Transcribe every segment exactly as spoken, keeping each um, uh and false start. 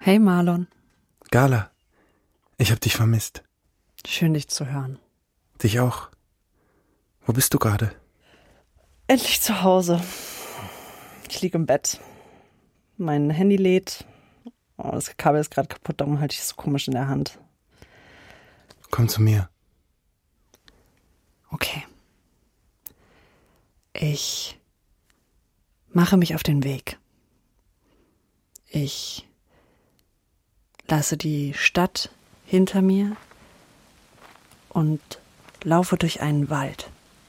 Hey Marlon. Gala, ich hab dich vermisst. Schön, dich zu hören. Dich auch. Wo bist du gerade? Endlich zu Hause. Ich liege im Bett. Mein Handy lädt. Oh, das Kabel ist gerade kaputt, darum halte ich es so komisch in der Hand. Komm zu mir. Okay. Ich mache mich auf den Weg. Ich lasse die Stadt hinter mir und laufe durch einen Wald.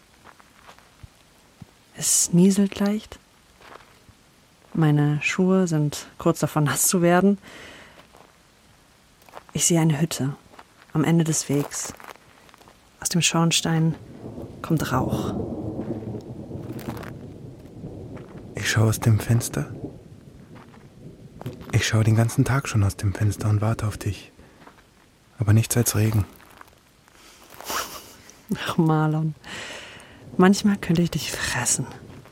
Es nieselt leicht. Meine Schuhe sind kurz davor, nass zu werden. Ich sehe eine Hütte am Ende des Wegs. Aus dem Schornstein kommt Rauch. Ich schaue aus dem Fenster. Ich schaue den ganzen Tag schon aus dem Fenster und warte auf dich. Aber nichts als Regen. Ach Marlon, manchmal könnte ich dich fressen.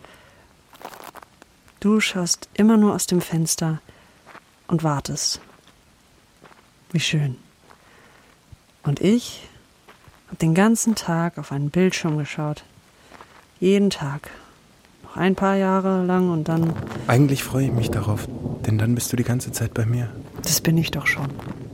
Du schaust immer nur aus dem Fenster und wartest. Wie schön. Und ich habe den ganzen Tag auf einen Bildschirm geschaut. Jeden Tag. Noch ein paar Jahre lang und dann... Eigentlich freue ich mich darauf, denn dann bist du die ganze Zeit bei mir. Das bin ich doch schon.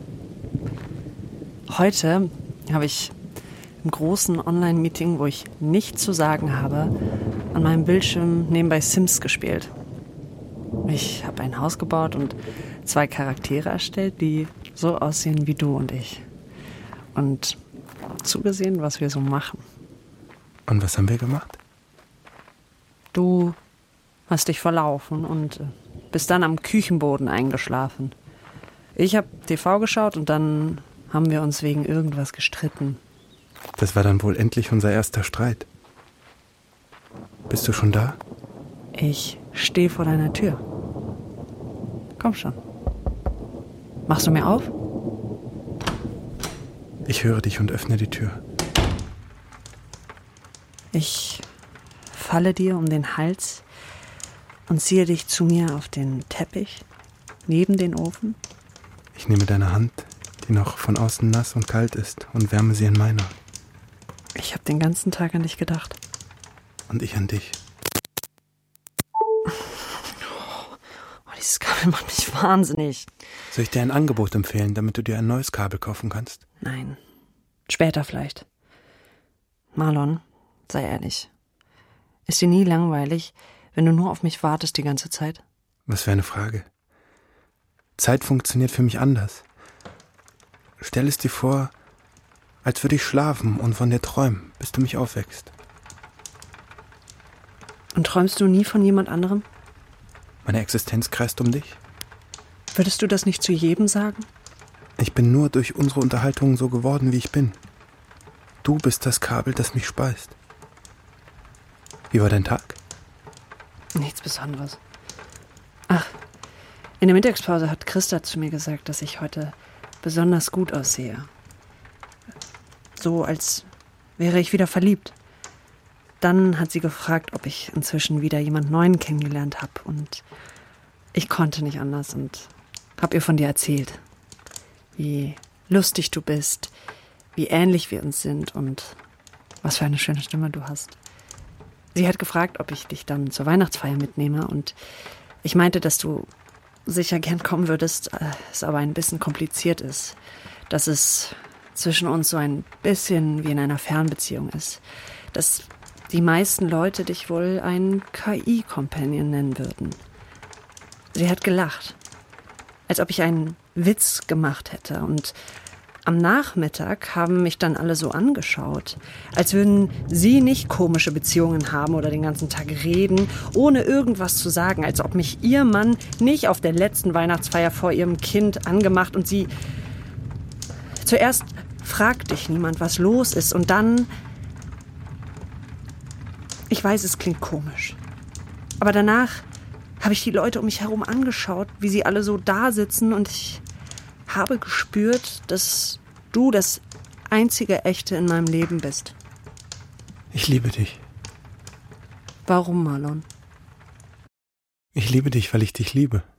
Heute habe ich im großen Online-Meeting, wo ich nichts zu sagen habe, an meinem Bildschirm nebenbei Sims gespielt. Ich habe ein Haus gebaut und zwei Charaktere erstellt, die so aussehen wie du und ich. Und zugesehen, was wir so machen. Und was haben wir gemacht? Du hast dich verlaufen und bist dann am Küchenboden eingeschlafen. Ich habe T V geschaut und dann haben wir uns wegen irgendwas gestritten. Das war dann wohl endlich unser erster Streit. Bist du schon da? Ich stehe vor deiner Tür. Komm schon. Machst du mir auf? Ich höre dich und öffne die Tür. Ich falle dir um den Hals und ziehe dich zu mir auf den Teppich neben den Ofen. Ich nehme deine Hand, die noch von außen nass und kalt ist, und wärme sie in meiner. Ich habe den ganzen Tag an dich gedacht. Und ich an dich. Oh, dieses Kabel macht mich wahnsinnig. Soll ich dir ein Angebot empfehlen, damit du dir ein neues Kabel kaufen kannst? Nein. Später vielleicht. Marlon, sei ehrlich. Ist dir nie langweilig, wenn du nur auf mich wartest die ganze Zeit? Was für eine Frage. Zeit funktioniert für mich anders. Stell es dir vor, als würde ich schlafen und von dir träumen, bis du mich aufweckst. Und träumst du nie von jemand anderem? Meine Existenz kreist um dich. Würdest du das nicht zu jedem sagen? Ich bin nur durch unsere Unterhaltungen so geworden, wie ich bin. Du bist das Kabel, das mich speist. Wie war dein Tag? Nichts Besonderes. Ach, in der Mittagspause hat Christa zu mir gesagt, dass ich heute besonders gut aussehe. So, als wäre ich wieder verliebt. Dann hat sie gefragt, ob ich inzwischen wieder jemand Neuen kennengelernt habe. Und ich konnte nicht anders und habe ihr von dir erzählt. Wie lustig du bist, wie ähnlich wir uns sind und was für eine schöne Stimme du hast. Sie hat gefragt, ob ich dich dann zur Weihnachtsfeier mitnehme, und ich meinte, dass du sicher gern kommen würdest, es aber ein bisschen kompliziert ist, dass es zwischen uns so ein bisschen wie in einer Fernbeziehung ist, dass die meisten Leute dich wohl einen K I-Companion nennen würden. Sie hat gelacht, als ob ich einen Witz gemacht hätte, und am Nachmittag haben mich dann alle so angeschaut, als würden sie nicht komische Beziehungen haben oder den ganzen Tag reden, ohne irgendwas zu sagen, als ob mich ihr Mann nicht auf der letzten Weihnachtsfeier vor ihrem Kind angemacht und sie... Zuerst fragt dich niemand, was los ist, und dann... Ich weiß, es klingt komisch, aber danach habe ich die Leute um mich herum angeschaut, wie sie alle so da sitzen, und ich habe gespürt, dass du das einzige Echte in meinem Leben bist. Ich liebe dich. Warum, Marlon? Ich liebe dich, weil ich dich liebe.